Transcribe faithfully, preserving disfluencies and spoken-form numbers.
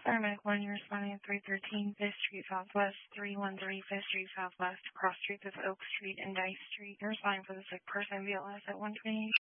Paramedic one, you're responding at three thirteen fifth Street Southwest, three one three fifth Street Southwest, cross streets of Oak Street and Dice Street. You're responding for the sick person, B L S at one twenty-eight.